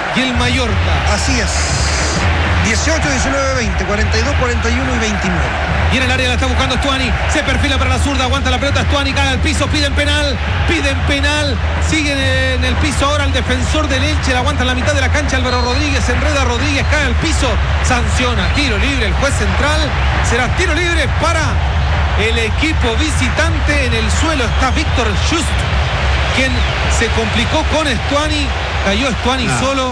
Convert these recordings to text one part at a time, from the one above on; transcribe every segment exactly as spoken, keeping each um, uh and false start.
y el Mallorca. Así es. dieciocho, diecinueve, veinte, cuarenta y dos, cuarenta y uno y veintinueve. Y en el área la está buscando Stuani. Se perfila para la zurda. Aguanta la pelota Stuani. Cae al piso. Piden penal. Piden penal. Sigue en el piso ahora el defensor del Elche. La aguanta en la mitad de la cancha Álvaro Rodríguez. Enreda Rodríguez. Cae al piso. Sanciona. Tiro libre. El juez central. Será tiro libre para el equipo visitante. En el suelo está Víctor Just, quien se complicó con Stuani. Cayó Stuani no. solo.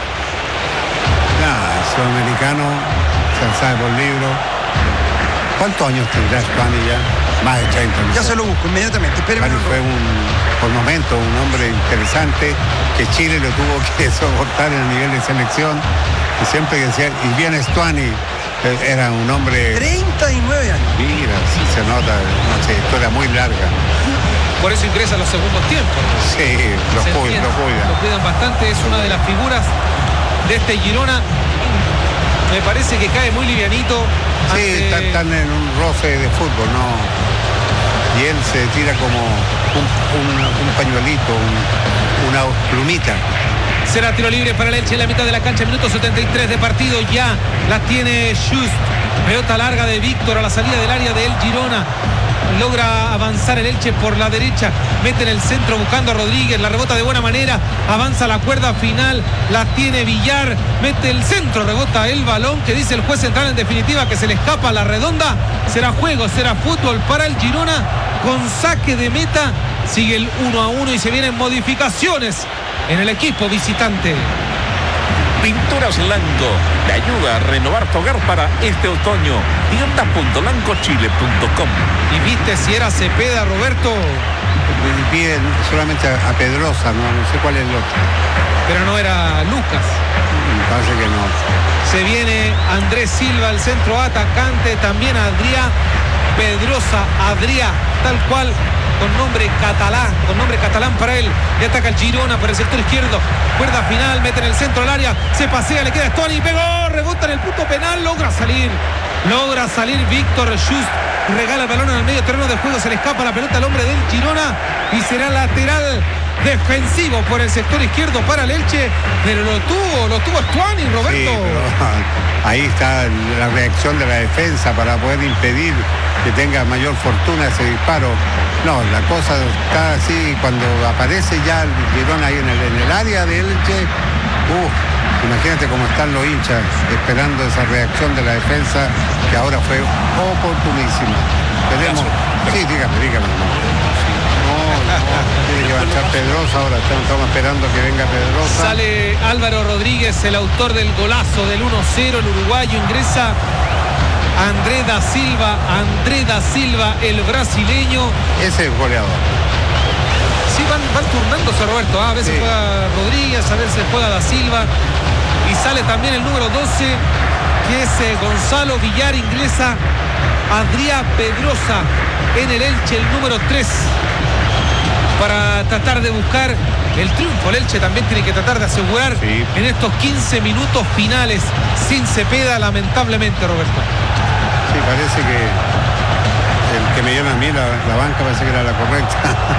Nada, sudamericano, se sabe por libro. ¿Cuántos años tendrá Stuani ya? Más de treinta. No Ya sé. se lo busco inmediatamente. Espéreme. Stuani fue un, por momento, un hombre interesante que Chile lo tuvo que soportar en el nivel de selección. Y siempre que decía, y bien Stuani, era un hombre... treinta y nueve años. Mira, sí se nota, no sé, historia muy larga. Por eso ingresa a los segundos tiempos. Sí, lo Se cuidan, entiende, lo cuidan. Lo cuidan bastante. Es una de las figuras de este Girona. Me parece que cae muy livianito. Sí, ante... están, están en un roce de fútbol, ¿no? Y él se tira como un, un, un pañuelito, un, una plumita. Será tiro libre para el Elche en la mitad de la cancha, minuto setenta y tres de partido. Ya la tiene Just. Pelota larga de Víctor a la salida del área de El Girona. Logra avanzar el Elche por la derecha, mete en el centro buscando a Rodríguez, la rebota de buena manera, avanza la cuerda final, la tiene Villar, mete el centro, rebota el balón, que dice el juez central en definitiva que se le escapa a la redonda. Será juego, será fútbol para el Girona con saque de meta. Sigue el uno a uno y se vienen modificaciones en el equipo visitante. Pinturas Lanco te ayuda a renovar tu hogar para este otoño. Tienda punto lanco chile punto com. Y viste si era Cepeda, Roberto. Y piden solamente a, a Pedrosa, ¿no? No sé cuál es el otro. Pero no era Lucas. Me parece que no. Se viene Andrés Silva, el centro atacante. También Adrián Pedrosa. Adrián, tal cual, con nombre catalán, con nombre catalán para él. Y ataca el Girona por el sector izquierdo. Cuerda final, mete en el centro del área. Se pasea, le queda Stuani, pegó, rebota en el punto penal, logra salir. Logra salir Víctor Just. Regala el balón en el medio terreno de juego. Se le escapa la pelota al hombre del Girona. Y será lateral defensivo por el sector izquierdo para el Elche. Pero lo tuvo, lo tuvo Stuani, Roberto. Sí, pero ahí está la reacción de la defensa para poder impedir que tenga mayor fortuna ese disparo. No, la cosa está así, cuando aparece ya el Girona ahí en el, en el área de Elche, uh, imagínate cómo están los hinchas esperando esa reacción de la defensa, que ahora fue oportunísima. Tenemos... Sí, dígame, dígame. No, no, no, tiene que avanzar Pedrosa ahora, estamos, estamos esperando que venga Pedrosa. Sale Álvaro Rodríguez, el autor del golazo del uno cero, el uruguayo. Ingresa André da Silva, André da Silva, el brasileño. Ese es goleador. Sí, van, van turnándose, Roberto. Ah, a veces Sí. juega Rodríguez, a veces juega da Silva. Y sale también el número doce, que es eh, Gonzalo Villar. Ingresa Adrián Pedrosa en el Elche, el número tres, para tratar de buscar el triunfo. El Elche también tiene que tratar de asegurar Sí. en estos quince minutos finales sin Cepeda, lamentablemente, Roberto. Sí, parece que el que me llama a mí, la, la banca, parece que era la correcta.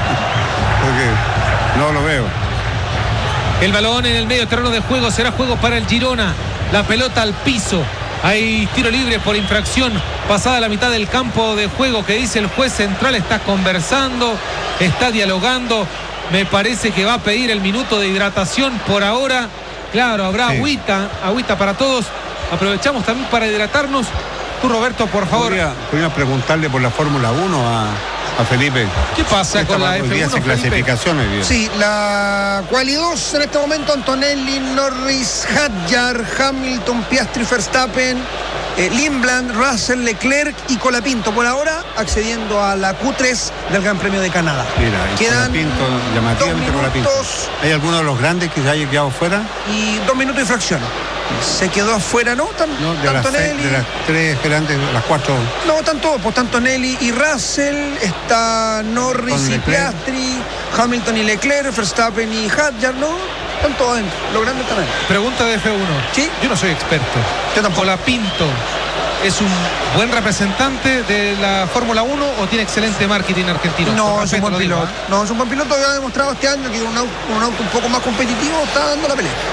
Porque no lo veo. El balón en el medio terreno de juego, será juego para el Girona. La pelota al piso. Hay tiro libre por infracción pasada la mitad del campo de juego, que dice el juez central. Está conversando, está dialogando. Me parece que va a pedir el minuto de hidratación por ahora. Claro, habrá Sí. agüita, agüita para todos. Aprovechamos también para hidratarnos. Tú, Roberto, por favor. Podría, podría preguntarle por la Fórmula uno a, a Felipe. ¿Qué pasa con la Hoy F día uno, hace Felipe? clasificaciones. Dios. Sí, la quali dos en este momento: Antonelli, Norris, Hadjar, Hamilton, Piastri, Verstappen, eh, Lindblad, Russell, Leclerc y Colapinto. Por ahora accediendo a la Q tres del Gran Premio de Canadá. Mira, y Quedan Colapinto, dos llamativamente Colapinto. minutos ¿Hay alguno de los grandes que se haya quedado fuera? y dos minutos y fracción. Se quedó afuera, ¿no? Tan, No, de, las seis- Antonelli. de las tres grandes, las cuatro. No, están todos, pues tanto Nelly y Russell, está Norris Con y Leclerc. Piastri, Hamilton y Leclerc, Verstappen y Hadjar, ¿no? Están todos adentro, los grandes están adentro. Pregunta de F uno. Sí. Yo no soy experto. Yo tampoco. Colapinto, ¿es un buen representante de la Fórmula uno o tiene excelente marketing argentino? No, Con es un respeto buen lo digo, piloto. ¿eh? No, es un buen piloto que ha demostrado este año que con un auto, un auto un poco más competitivo está dando la pelea.